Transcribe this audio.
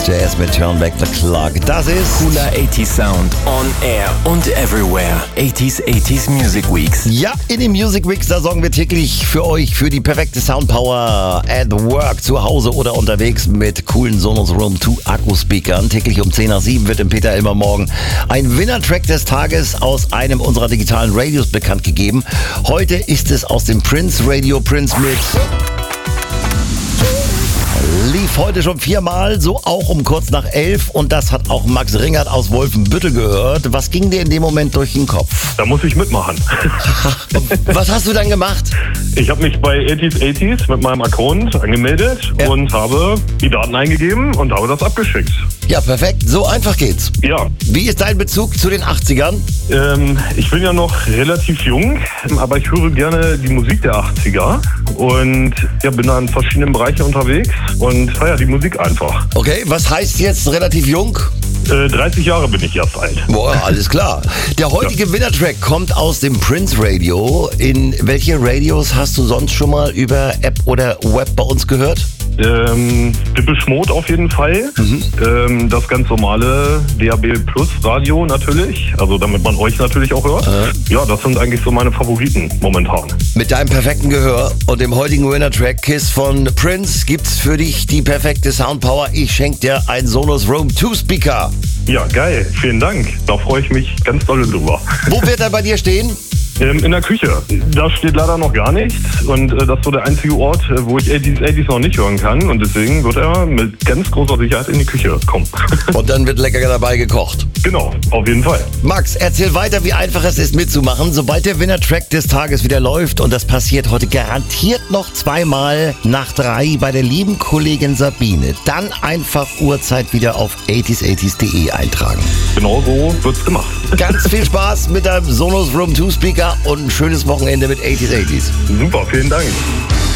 Jazz mit Turn Back the Clock. Das ist cooler 80s Sound on air und everywhere. 80s Music Weeks. Ja, in den Music Weeks, da sorgen wir täglich für euch für die perfekte Soundpower at work, zu Hause oder unterwegs mit coolen Sonos Room 2 Akkuspeakern. Täglich um 10 nach 7 wird im Peter Elmer Morgen ein Winner-Track des Tages aus einem unserer digitalen Radios bekannt gegeben. Heute ist es aus dem Prince Radio. Prince mit lief heute schon 4-mal, so auch um kurz nach 11, und das hat auch Max Ringert aus Wolfenbüttel gehört. Was ging dir in dem Moment durch den Kopf? Da muss ich mitmachen. Was hast du dann gemacht? Ich habe mich bei 80s mit meinem Account angemeldet und habe die Daten eingegeben und habe das abgeschickt. Ja, perfekt. So einfach geht's. Ja. Wie ist dein Bezug zu den 80ern? Ich bin ja noch relativ jung, aber ich höre gerne die Musik der 80er und ja, bin da in verschiedenen Bereichen unterwegs und feiere die Musik einfach. Okay, was heißt jetzt relativ jung? 30 Jahre bin ich erst alt. Boah, alles klar. Der heutige Winner-Track kommt aus dem Prince Radio. In welche Radios hast du sonst schon mal über App oder Web bei uns gehört? Depeche Mode auf jeden Fall. Das ganz normale DAB Plus Radio natürlich. Also damit man euch natürlich auch hört. Ja, das sind eigentlich so meine Favoriten momentan. Mit deinem perfekten Gehör und dem heutigen Winner-Track Kiss von Prince gibt's für dich die perfekte Soundpower. Ich schenke dir ein Sonos Room 2 Speaker. Ja, geil. Vielen Dank. Da freue ich mich ganz doll drüber. Wo wird er bei dir stehen? In der Küche. Da steht leider noch gar nichts und das ist so der einzige Ort, wo ich 80s noch nicht hören kann, und deswegen wird er mit ganz großer Sicherheit in die Küche kommen. Und dann wird lecker dabei gekocht. Genau, auf jeden Fall. Max, erzähl weiter, wie einfach es ist mitzumachen, sobald der Winner-Track des Tages wieder läuft, und das passiert heute garantiert noch 2-mal nach 3 bei der lieben Kollegin Sabine. Dann einfach Uhrzeit wieder auf 80s80s.de eintragen. Genau so wird's gemacht. Ganz viel Spaß mit deinem Sonos Room 2 Speaker und ein schönes Wochenende mit 80s80s. Super, vielen Dank.